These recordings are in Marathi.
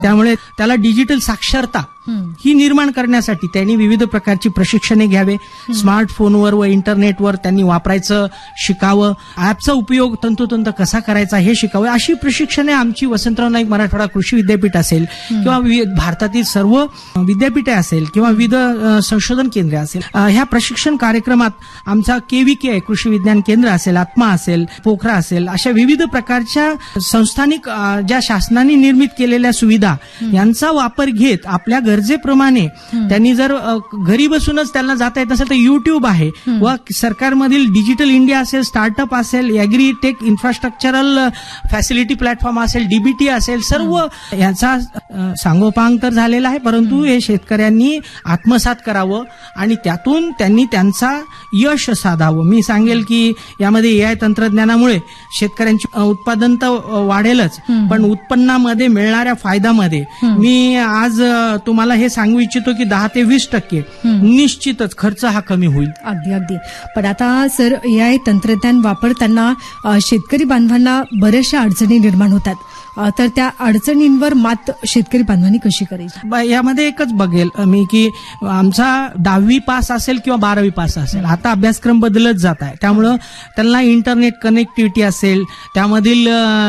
त्यामुळे त्याला डिजिटल साक्षरता ही निर्माण करण्यासाठी त्यांनी विविध प्रकारची प्रशिक्षणे घ्यावे. स्मार्टफोनवर व इंटरनेटवर त्यांनी वापरायचं शिकावं. ऍपचा उपयोग तंतोतंत कसा करायचा हे शिकावं. अशी प्रशिक्षणे आमची वसंतराव नाईक मराठवाडा कृषी विद्यापीठ असेल किंवा भारतातील सर्व विद्यापीठे असेल किंवा विविध संशोधन केंद्रे असेल, ह्या प्रशिक्षण कार्यक्रमात आमचा KVK कृषी विज्ञान केंद्र असेल, आत्मा असेल, पोखरा असेल, अशा विविध प्रकारच्या संस्थानिक ज्या शासनाने निर्मित केलेल्या सुविधा यांचा वापर घेत आपल्या गरजेप्रमाणे त्यांनी जर घरी बसूनच त्यांना जाता येत असेल तर YouTube आहे व सरकारमधील डिजिटल इंडिया असेल, स्टार्टअप असेल, ॲग्रीटेक इन्फ्रास्ट्रक्चरल फॅसिलिटी प्लॅटफॉर्म असेल, DBT असेल, सर्व याचा सांगोपांग तर झालेला आहे. परंतु हे शेतकऱ्यांनी आत्मसात करावं आणि त्यातून त्यांनी त्यांचा यश साधावं. मी सांगेल की यामध्ये AI तंत्रज्ञानामुळे शेतकऱ्यांची उत्पादन तर वाढेलच, पण उत्पन्नामध्ये मिळणाऱ्या फायद्यामध्ये मी आज तुम्हाला हे सांगू इच्छितो की 10 ते 20% निश्चितच खर्च हा कमी होईल. अगदी. पण आता सर, AI तंत्रज्ञान वापरताना शेतकरी बांधवांना बऱ्याचशा अडचणी निर्माण होतात, तर त्या अडचणींवर मात शेतकरी बांधवांनी कशी करायची? यामध्ये एकच बघेल मी की आमचा 10वी पास असेल किंवा 12वी पास असेल, आता अभ्यासक्रम बदलत जात आहे. त्यामुळं त्यांना इंटरनेट कनेक्टिव्हिटी असेल, त्यामधील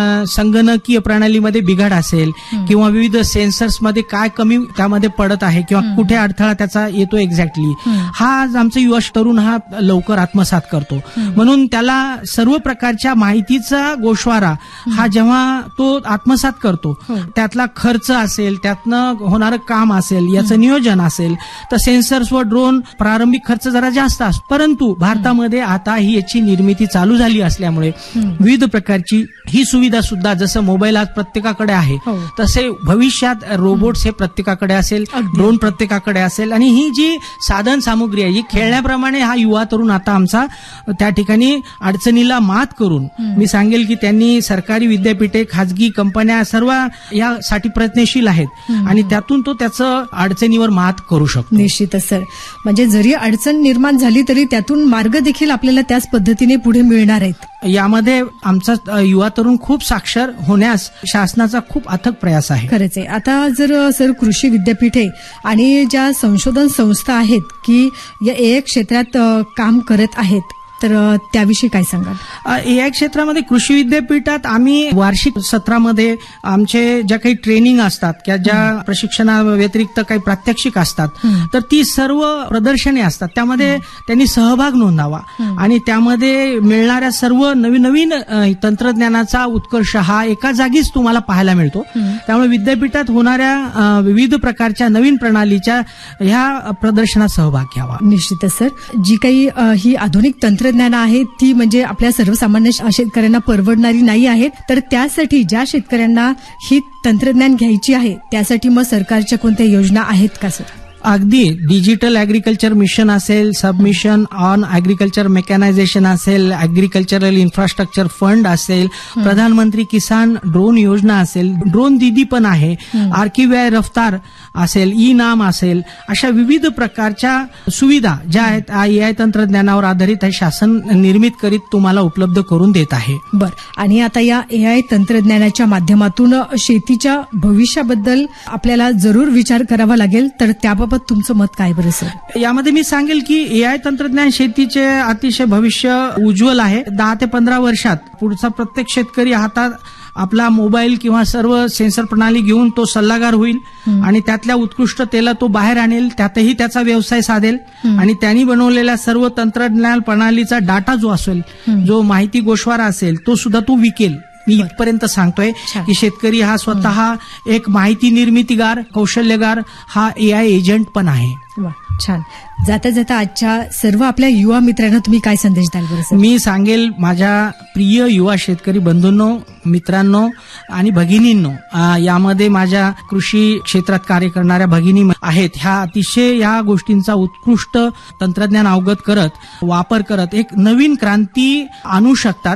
संगणकीय प्रणालीमध्ये बिघाड असेल किंवा विविध सेन्सर्समध्ये काय कमी त्यामध्ये पडत आहे किंवा कुठे अडथळा त्याचा येतो एक्झॅक्टली, हा आज आमचा युवा तरुण हा लवकर आत्मसात करतो. म्हणून त्याला सर्व प्रकारच्या माहितीचा गोषवारा हा जेव्हा तो आत्मसात करतो, त्यातला खर्च असेल, त्यातनं होणारं काम असेल, याचं नियोजन असेल, तर सेन्सर्स व ड्रोन प्रारंभिक खर्च जरा जास्त असतो. परंतु भारतामध्ये आता ही याची निर्मिती चालू झाली असल्यामुळे विविध प्रकारची ही सुविधा सुद्धा, जसं मोबाईल आज प्रत्येकाकडे आहे तसे भविष्यात रोबोट्स हे प्रत्येकाकडे असेल, ड्रोन प्रत्येकाकडे असेल. आणि ही जी साधन सामुग्री आहे ही खेळण्याप्रमाणे हा युवा तरुण आता आमचा त्या ठिकाणी अडचणीला मात करून, मी सांगेल की त्यांनी सरकारी विद्यापीठे, खाजगी कंपन्या सर्व यासाठी प्रयत्नशील आहेत आणि त्यातून तो त्याचं अडचणीवर मात करू शकतो. निश्चितच सर, म्हणजे जरी अडचण निर्माण झाली तरी त्यातून मार्ग देखील आपल्याला त्याच पद्धतीने पुढे मिळणार आहेत. यामध्ये आमचा युवा तरुण खूप साक्षर होण्यास शासनाचा खूप अथक प्रयास आहे. खरंच आहे. आता जर सर कृषी विद्यापीठे आणि ज्या संशोधन संस्था आहेत की या AI क्षेत्रात काम करत आहेत, तर त्याविषयी काय सांगाल? AI क्षेत्रामध्ये कृषी विद्यापीठात आम्ही वार्षिक सत्रामध्ये आमचे ज्या काही ट्रेनिंग असतात किंवा ज्या प्रशिक्षणा व्यतिरिक्त काही प्रात्यक्षिक असतात, तर ती सर्व प्रदर्शने असतात. त्यामध्ये त्यांनी सहभाग नोंदावा आणि त्यामध्ये मिळणाऱ्या सर्व नवीन तंत्रज्ञानाचा उत्कर्ष हा एका जागीच तुम्हाला पाहायला मिळतो. त्यामुळे विद्यापीठात होणाऱ्या विविध प्रकारच्या नवीन प्रणालीच्या ह्या प्रदर्शनात सहभाग घ्यावा. निश्चितच सर, जी काही ही आधुनिक तंत्रज्ञान आहे ती म्हणजे आपल्या सर्वसामान्य शेतकऱ्यांना परवडणारी नाही आहेत, तर त्यासाठी ज्या शेतकऱ्यांना ही तंत्रज्ञान घ्यायची आहे त्यासाठी मग सरकारच्या कोणत्या योजना आहेत का सर? अगदी डिजिटल ॲग्रिकल्चर मिशन असेल, सबमिशन ऑन ॲग्रिकल्चर मेकॅनायझेशन असेल, ॲग्रिकल्चरल इन्फ्रास्ट्रक्चर फंड असेल, प्रधानमंत्री किसान ड्रोन योजना असेल, ड्रोन दीदी पण आहे, आर्किव्हाय रफ्तार असेल, ई-नाम असेल, अशा विविध प्रकारच्या सुविधा ज्या आहेत AI तंत्रज्ञानावर आधारित शासन निर्मित करीत तुम्हाला उपलब्ध करून देत आहे. आणि आता या AI तंत्रज्ञानाच्या माध्यमातून शेतीच्या भविष्याबद्दल आपल्याला जरूर विचार करावा लागेल, तर त्याबाबत तुमचं मत काय बरं सर? यामध्ये मी सांगेल की AI तंत्रज्ञान शेतीचे अतिशय भविष्य उज्ज्वल आहे. 10 ते 15 वर्षात पुढचा प्रत्येक शेतकरी हातात आपला मोबाईल किंवा सर्व सेन्सर प्रणाली घेऊन तो सल्लागार होईल आणि त्यातल्या उत्कृष्टतेला तो बाहेर आणेल, त्यातही त्याचा व्यवसाय साधेल आणि त्यांनी बनवलेल्या सर्व तंत्रज्ञान प्रणालीचा डाटा जो असेल, जो माहिती गोषवारा असेल, तो सुद्धा तो विकेल. मी इथपर्यंत सांगतोय की शेतकरी हा स्वतः एक माहिती निर्मितीगार, कौशल्यगार, हा AI एजंट पण आहे. छान. जाता जाता आजच्या सर्व आपल्या युवा मित्रांना तुम्ही काय संदेश द्याल बरं सर? मी सांगेल माझ्या प्रिय युवा शेतकरी बंधूंनो, मित्रांनो आणि भगिनींनो, यामध्ये माझ्या कृषी क्षेत्रात कार्य करणाऱ्या भगिनी आहेत, ह्या अतिशय या गोष्टींचा उत्कृष्ट तंत्रज्ञान अवगत करत, वापर करत एक नवीन क्रांती आणू शकतात.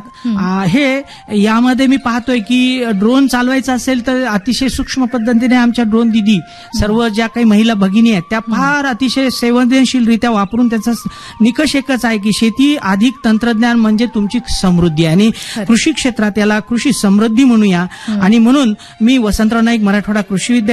हे यामध्ये मी पाहतोय की ड्रोन चालवायचा असेल तर अतिशय सूक्ष्म पद्धतीने आमच्या ड्रोन दिदी, सर्व ज्या काही महिला भगिनी आहेत त्या फार अतिशय संवेदनशीलरित्या वापरून त्याचा निकष एकच आहे की शेती अधिक तंत्रज्ञान म्हणजे तुमची समृद्धी आहे आणि कृषी क्षेत्रात याला कृषी समृद्धी म्हणूया. आणि म्हणून मी वसंतराव नाईक मराठवाडा कृषी विद्यापीठ